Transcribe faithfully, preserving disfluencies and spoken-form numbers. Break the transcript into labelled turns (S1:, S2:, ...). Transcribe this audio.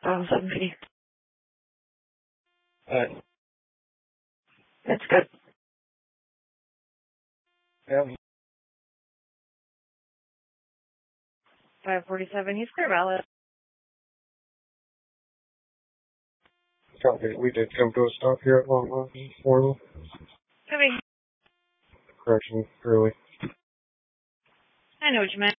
S1: Oh, somebody.
S2: Alright.
S1: That's good.
S2: Yeah.
S1: five forty-seven, he's clear valid.
S2: Copy. We did come to a stop here at Long Island. Formal.
S1: Copy.
S2: Correction, early.
S1: I know what you meant.